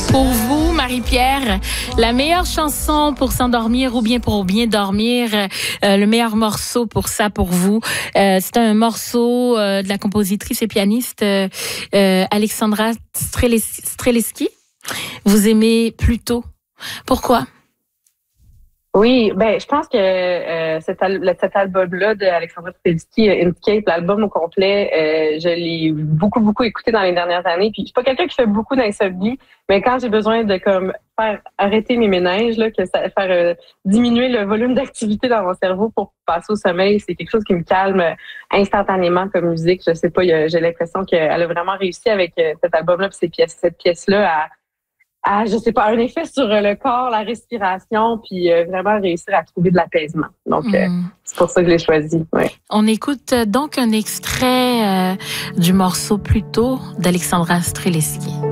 Pour vous, Marie-Pierre, la meilleure chanson pour s'endormir ou bien pour bien dormir, le meilleur morceau pour ça, pour vous, c'est un morceau de la compositrice et pianiste Alexandra Streleski. Vous aimez Pluto. Pourquoi? Oui, je pense que cet album-là d'Alexandra Streleski, Inscape, l'album au complet, je l'ai beaucoup écouté dans les dernières années. Puis je suis pas quelqu'un qui fait beaucoup d'insomnie, mais quand j'ai besoin de faire arrêter mes méninges, faire diminuer le volume d'activité dans mon cerveau pour passer au sommeil, c'est quelque chose qui me calme instantanément comme musique. Je sais pas, j'ai l'impression qu'elle a vraiment réussi avec cet album-là, puis cette pièce-là je sais pas, un effet sur le corps, la respiration, puis vraiment réussir à trouver de l'apaisement. Donc, c'est pour ça que je l'ai choisi. Ouais. On écoute donc un extrait du morceau Pluto d'Alexandra Streleski.